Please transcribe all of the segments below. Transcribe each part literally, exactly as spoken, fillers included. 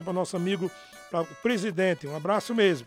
para o nosso amigo, para o presidente. Um abraço mesmo.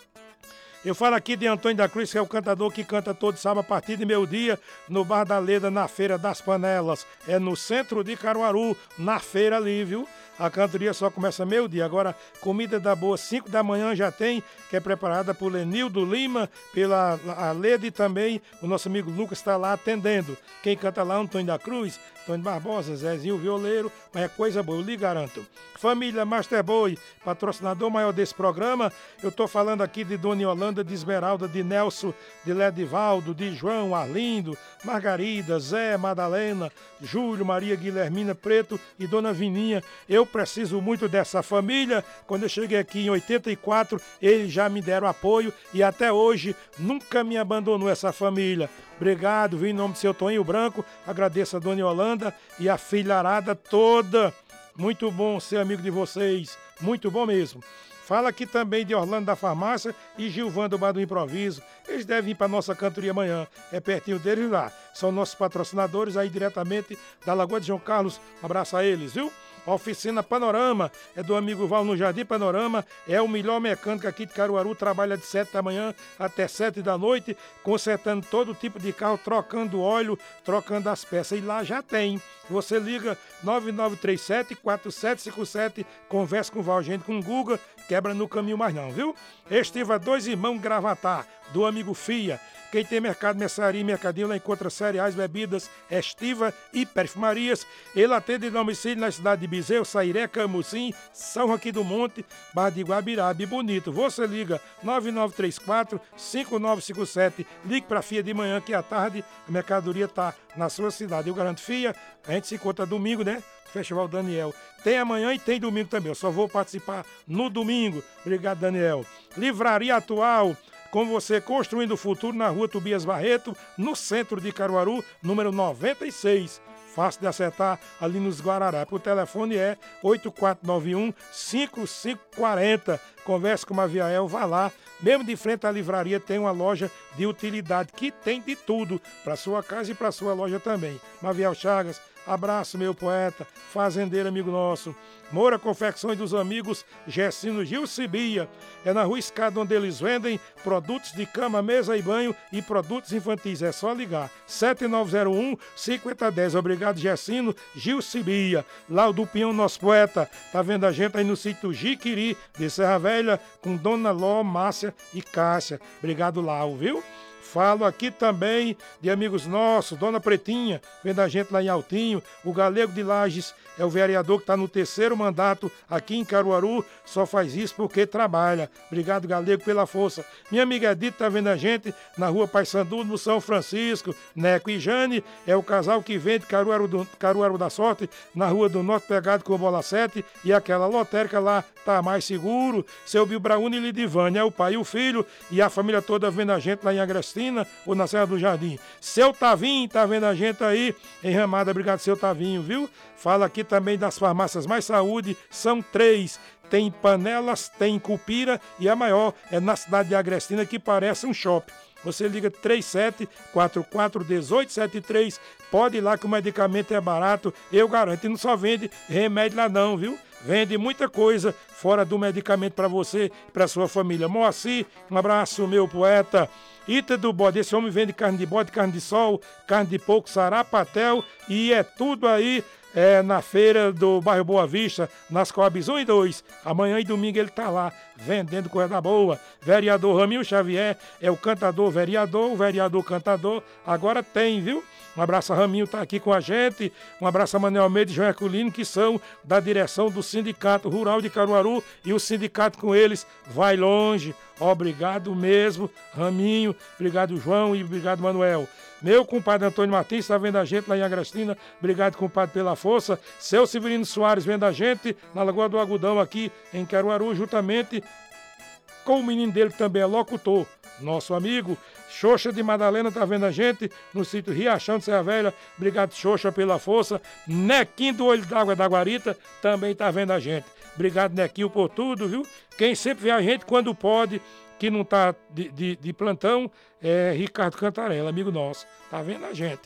Eu falo aqui de Antônio da Cruz, que é o cantador que canta todo sábado a partir de meio-dia, no Bar da Leda, na Feira das Panelas. É no centro de Caruaru, na feira ali, viu? A cantoria só começa meio-dia. Agora, comida da boa, cinco da manhã já tem, que é preparada por Lenildo Lima, pela a Leda, e também o nosso amigo Lucas está lá atendendo. Quem canta lá é Antônio da Cruz, Antônio Barbosa, Zezinho Violeiro, mas é coisa boa, eu lhe garanto. Família Master Boy, patrocinador maior desse programa, eu estou falando aqui de Dona Yolanda, de Esmeralda, de Nelson, de Ledivaldo, de João, Arlindo, Margarida, Zé, Madalena, Júlio, Maria Guilhermina Preto e Dona Vininha. Eu preciso muito dessa família. Quando eu cheguei aqui em oitenta e quatro, eles já me deram apoio e até hoje nunca me abandonou essa família. Obrigado, vim em nome do seu Toninho Branco, agradeço a Dona Yolanda e a filharada toda. Muito bom ser amigo de vocês, muito bom mesmo. Fala aqui também de Orlando da Farmácia e Gilvando do Bar do Improviso. Eles devem ir para nossa cantoria amanhã, é pertinho deles lá. São nossos patrocinadores aí diretamente da Lagoa de João Carlos. Um abraço a eles, viu? Oficina Panorama, é do amigo Val no Jardim Panorama, é o melhor mecânico aqui de Caruaru, trabalha de sete da manhã até sete da noite, consertando todo tipo de carro, trocando óleo, trocando as peças. E lá já tem. Você liga nove nove três sete, quatro sete cinco sete, conversa com o Val, gente, com o Guga, quebra no caminho mais não, viu? Estiva Dois Irmãos Gravatar, do amigo Fia. Quem tem mercado, mercearia e mercadinho, lá encontra cereais, bebidas, estiva e perfumarias. Ele atende em domicílio na cidade de Bezerro, Sairé, Camusim, São Joaquim do Monte, Barra de Guabiraba e Bonito. Você liga nove nove três quatro, cinco nove cinco sete, ligue para a Fia de manhã que à tarde a mercadoria está na sua cidade. Eu garanto, Fia, a gente se encontra domingo, né? Festival Daniel. Tem amanhã e tem domingo também. Eu só vou participar no domingo. Obrigado, Daniel. Livraria Atual, com você construindo o futuro, na rua Tobias Barreto, no centro de Caruaru, número noventa e seis. Fácil de acertar ali nos Guararapes. O telefone é oito quatro nove um, cinco cinco quatro zero. Converse com a Maviael, vá lá. Mesmo de frente à livraria tem uma loja de utilidade que tem de tudo para sua casa e para sua loja também. Maviel Chagas, abraço meu poeta, fazendeiro amigo nosso. Moura Confecções dos Amigos Gessino Gil Cibia. É na Rua Escada onde eles vendem produtos de cama, mesa e banho e produtos infantis. É só ligar. sete nove zero um, cinco zero um zero. Obrigado, Gessino Gil Cibia. Lá o do Pinhão, nosso poeta. Tá vendo a gente aí no sítio Jiquiri de Serra Velha com Dona Ló, Márcia e Cássia. Obrigado, Lau, viu? Falo aqui também de amigos nossos, Dona Pretinha, vendo a gente lá em Altinho, o Galego de Lages é o vereador que está no terceiro mandato aqui em Caruaru, só faz isso porque trabalha. Obrigado, Galego, pela força. Minha amiga Edith está vendo a gente na rua Paysandu, no São Francisco. Neco e Jane é o casal que vende Caruaru, do, Caruaru da Sorte, na rua do Norte, pegado com o Bola sete, e aquela lotérica lá tá mais seguro. Seu Bill Brauni e Lidivânia é o pai e o filho, e a família toda vendo a gente lá em Agrestina ou na Serra do Jardim. Seu Tavinho tá vendo a gente aí em Ramada. Obrigado, seu Tavinho, viu? Fala aqui também das farmácias Mais Saúde, são três. Tem Panelas, tem Cupira e a maior é na cidade de Agrestina, que parece um shopping. Você liga três sete quatro quatro um oito sete três, pode ir lá que o medicamento é barato, eu garanto. E não só vende remédio lá não, viu? Vende muita coisa fora do medicamento para você e para sua família. Moacir, um abraço, meu poeta. Ita do Bode, esse homem vende carne de bode, carne de sol, carne de porco, sarapatel e é tudo aí é, na feira do bairro Boa Vista, nas Coabs um e dois. Amanhã e domingo ele tá lá vendendo coisa boa. Vereador Ramil Xavier é o cantador vereador, o vereador cantador. Agora tem, viu? Um abraço a Raminho, tá aqui com a gente. Um abraço a Manuel Almeida e João Herculino, que são da direção do Sindicato Rural de Caruaru. E o sindicato com eles vai longe. Obrigado mesmo, Raminho. Obrigado, João, e obrigado, Manuel. Meu compadre Antônio Martins está vendo a gente lá em Agrestina. Obrigado, compadre, pela força. Seu Severino Soares vendo a gente na Lagoa do Agudão, aqui em Caruaru, juntamente com o menino dele que também é locutor, nosso amigo Xoxa de Madalena, tá vendo a gente no sítio Riachão de Serra Velha. Obrigado, Xoxa, pela força. Nequinho do Olho d'Água da Guarita também tá vendo a gente. Obrigado, Nequinho, por tudo, viu? Quem sempre vê a gente quando pode, que não tá de, de, de plantão, é Ricardo Cantarella, amigo nosso. Tá vendo a gente?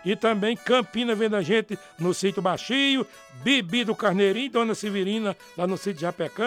e também Campina vendo a gente no sítio Baixio, Bibi do Carneirinho, Dona Severina lá no sítio Japecã.